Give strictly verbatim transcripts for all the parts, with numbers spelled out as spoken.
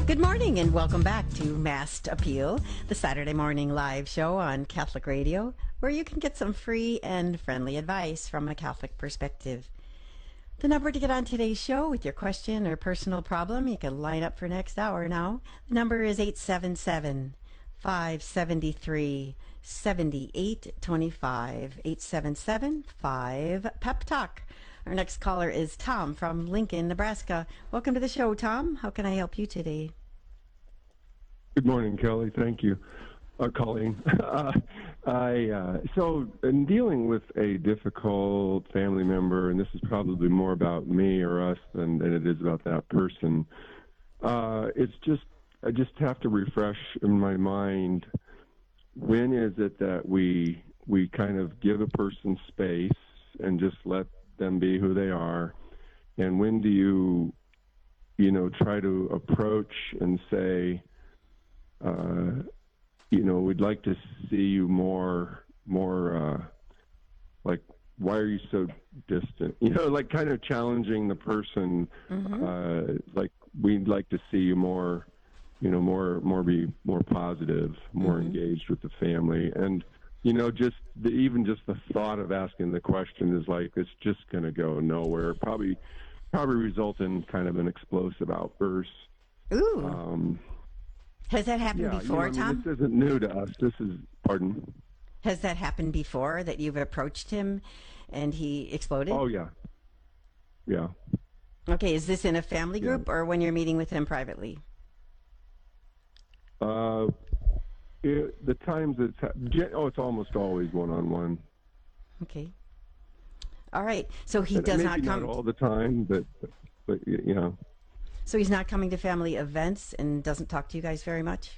Good morning and welcome back to Masked Appeal, the Saturday morning live show on Catholic Radio, where you can get some free and friendly advice from a Catholic perspective. The number to get on today's show with your question or personal problem, you can line up for next hour now. The number is eight seven seven, five seven three, seven eight two five, eight seven seven, five, PEP Talk. Our next caller is Tom from Lincoln, Nebraska. Welcome to the show, Tom. How can I help you today? Good morning, Kelly. Thank you. Uh, Colleen. Uh, I uh, so in dealing with a difficult family member, and this is probably more about me or us than, than it is about that person. Uh, it's just I just have to refresh in my mind, when is it that we we kind of give a person space and just let them be who they are, and when do you you know try to approach and say, Uh, you know, we'd like to see you more, more, uh, like, why are you so distant? You know, like kind of challenging the person, mm-hmm. uh, like, we'd like to see you more, you know, more, more be more positive, more mm-hmm. engaged with the family. And, you know, just the, even just the thought of asking the question is like, it's just going to go nowhere. Probably, probably result in kind of an explosive outburst. Ooh. Um, Has that happened yeah, before, you know, I mean, Tom? This isn't new to us. This is, pardon? Has that happened before, that you've approached him and he exploded? Oh, yeah. Yeah. Okay, is this in a family group yeah. or when you're meeting with him privately? Uh, it, the times it's, ha- oh, it's almost always one-on-one. Okay. All right, so he and does maybe not come... not all the time, but, but, but you know. So he's not coming to family events and doesn't talk to you guys very much?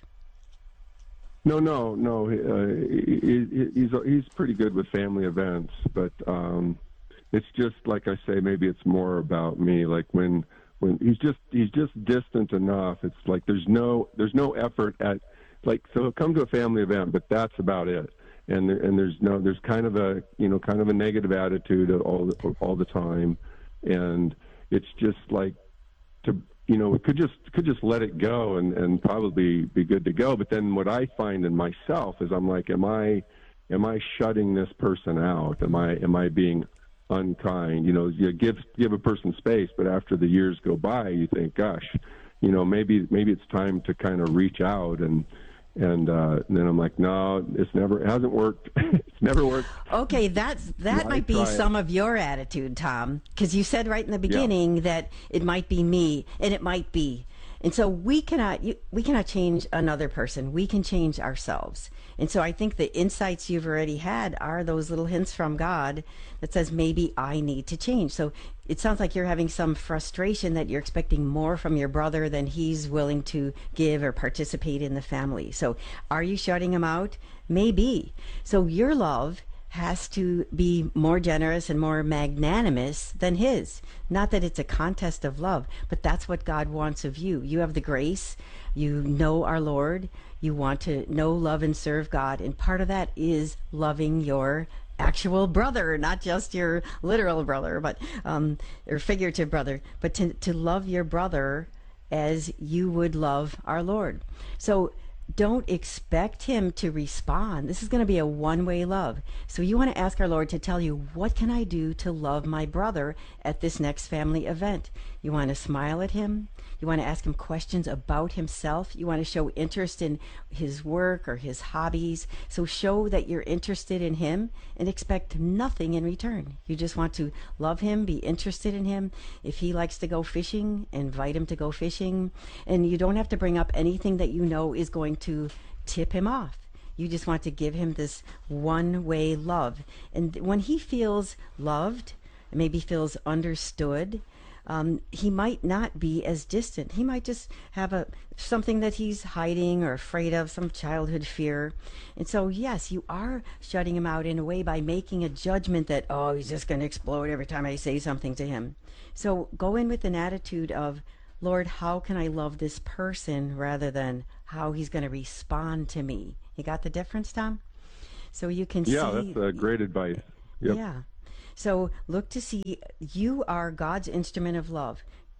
No, no, no. Uh, he, he, he's he's pretty good with family events, but um, it's just like I say. Maybe it's more about me. Like when when he's just he's just distant enough. It's like there's no there's no effort at like so he'll come to a family event, but that's about it. And and there's no there's kind of a you know kind of a negative attitude all the, all the time, and it's just like to. You know, it could just could just let it go and, and probably be good to go. But then what I find in myself is I'm like, am I am I shutting this person out? Am I am I being unkind? You know, you give give a person space, but after the years go by, you think, gosh, you know, maybe maybe it's time to kind of reach out and and, uh, and then I'm like, no, it's never it hasn't worked. It's never worked. Okay, that's that might be some of your attitude, Tom, because you said right in the beginning yeah. that it might be me, and it might be. And so we cannot you, we cannot change another person. We can change ourselves. And so I think the insights you've already had are those little hints from God that says maybe I need to change. So it sounds like you're having some frustration that you're expecting more from your brother than he's willing to give or participate in the family. So are you shutting him out? Maybe. So your love has to be more generous and more magnanimous than his. Not that it's a contest of love, but that's what God wants of you. You have the grace, you know our Lord, you want to know, love, and serve God, and part of that is loving your actual brother, not just your literal brother, but um, or figurative brother, but to, to love your brother as you would love our Lord. So don't expect him to respond. This is going to be a one-way love. So you want to ask our Lord to tell you, what can I do to love my brother at this next family event? You want to smile at him. You want to ask him questions about himself. You want to show interest in his work or his hobbies. So show that you're interested in him and expect nothing in return. You just want to love him, be interested in him. If he likes to go fishing, invite him to go fishing. And you don't have to bring up anything that you know is going to tip him off. You just want to give him this one-way love. And when he feels loved, maybe feels understood, um, he might not be as distant. He might just have a something that he's hiding or afraid of, some childhood fear. And so, yes, you are shutting him out in a way by making a judgment that, oh, he's just going to explode every time I say something to him. So go in with an attitude of, Lord, how can I love this person rather than how he's going to respond to me? You got the difference, Tom? So you can yeah, see... Yeah, that's uh, great advice. Yep. Yeah. So look to see, you are God's instrument of love.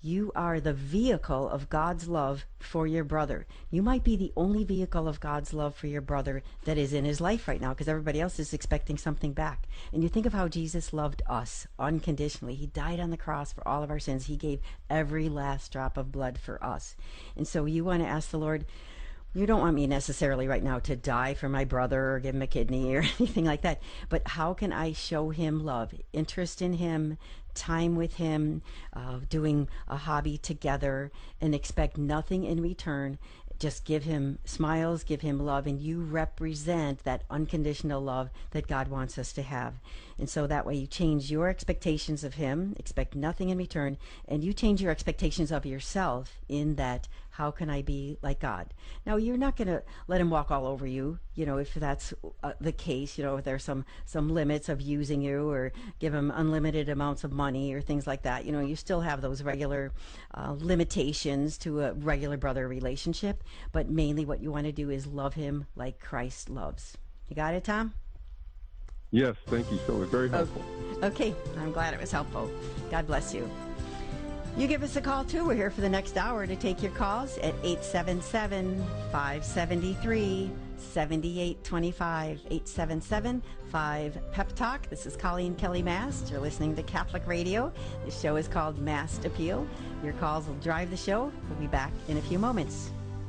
You are the vehicle of God's love for your brother. You might be the only vehicle of God's love for your brother that is in his life right now, because everybody else is expecting something back. And you think of how Jesus loved us unconditionally. He died on the cross for all of our sins. He gave every last drop of blood for us. And so you want to ask the Lord, you don't want me necessarily right now to die for my brother or give him a kidney or anything like that, but how can I show him love, interest in him, time with him, uh, doing a hobby together, and expect nothing in return? Just give him smiles, give him love, and you represent that unconditional love that God wants us to have. And so that way you change your expectations of him, expect nothing in return, and you change your expectations of yourself in that, how can I be like God? Now, you're not going to let him walk all over you, you know, if that's uh, the case, you know, if there's some, some limits of using you, or give him unlimited amounts of money or things like that. You know, you still have those regular uh, limitations to a regular brother relationship, but mainly what you want to do is love him like Christ loves. You got it, Tom? Yes, thank you so much. Very helpful. Okay, I'm glad it was helpful. God bless you. You give us a call, too. We're here for the next hour to take your calls at eight seven seven, five seven three, seven eight two five, eight seven seven, five, P E P Talk. This is Colleen Kelly Mast. You're listening to Catholic Radio. The show is called Mast Appeal. Your calls will drive the show. We'll be back in a few moments.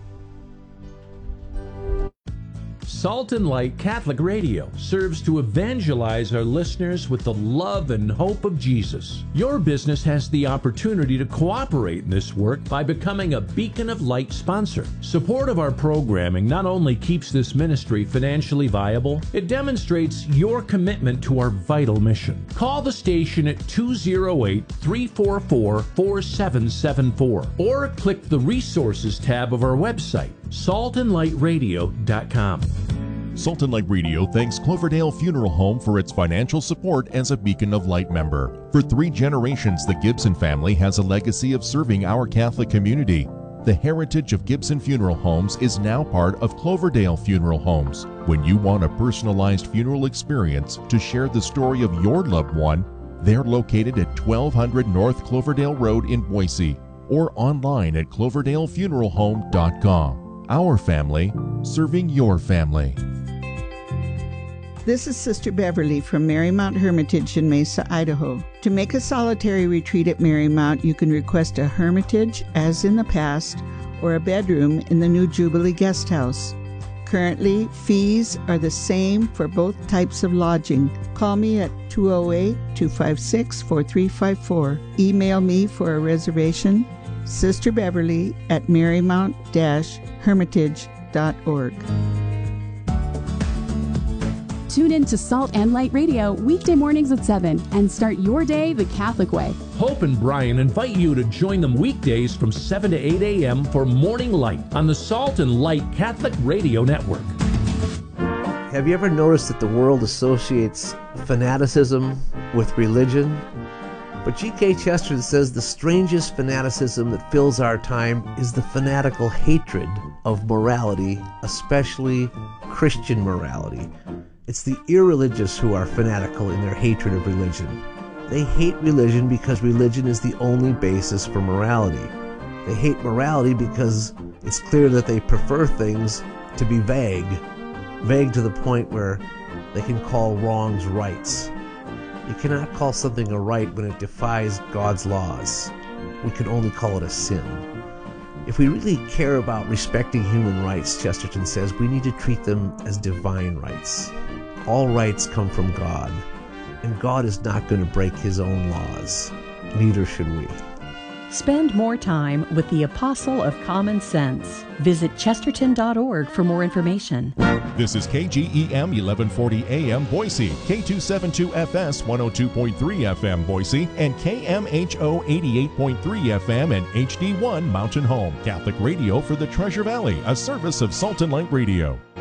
Salt and Light Catholic Radio serves to evangelize our listeners with the love and hope of Jesus. Your business has the opportunity to cooperate in this work by becoming a Beacon of Light sponsor. Support of our programming not only keeps this ministry financially viable, it demonstrates your commitment to our vital mission. Call the station at two oh eight, three four four, four seven seven four or click the Resources tab of our website, salt and light radio dot com. Salt and Light Radio thanks Cloverdale Funeral Home for its financial support as a Beacon of Light member. For three generations, the Gibson family has a legacy of serving our Catholic community. The heritage of Gibson Funeral Homes is now part of Cloverdale Funeral Homes. When you want a personalized funeral experience to share the story of your loved one, they're located at twelve hundred North Cloverdale Road in Boise or online at cloverdale funeral home dot com. Our family, serving your family. This is Sister Beverly from Marymount Hermitage in Mesa, Idaho. To make a solitary retreat at Marymount, you can request a hermitage, as in the past, or a bedroom in the new Jubilee Guest House. Currently, fees are the same for both types of lodging. Call me at two oh eight, two five six, four three five four. Email me for a reservation, Sister Beverly at marymount dash hermitage dot org. Tune in to Salt and Light Radio weekday mornings at seven and start your day the Catholic way. Hope and Brian invite you to join them weekdays from seven to eight a.m. for Morning Light on the Salt and Light Catholic Radio Network. Have you ever noticed that the world associates fanaticism with religion? But G K Chesterton says the strangest fanaticism that fills our time is the fanatical hatred of morality, especially Christian morality. It's the irreligious who are fanatical in their hatred of religion. They hate religion because religion is the only basis for morality. They hate morality because it's clear that they prefer things to be vague, vague to the point where they can call wrongs rights. You cannot call something a right when it defies God's laws. We can only call it a sin. If we really care about respecting human rights, Chesterton says, we need to treat them as divine rights. All rights come from God, and God is not going to break his own laws. Neither should we. Spend more time with the Apostle of Common Sense. Visit chesterton dot org for more information. This is K G E M eleven forty A M Boise, K two seventy-two F S one oh two point three F M Boise, and K M H O eighty-eight point three F M and H D one Mountain Home. Catholic radio for the Treasure Valley, a service of Salt and Light Radio.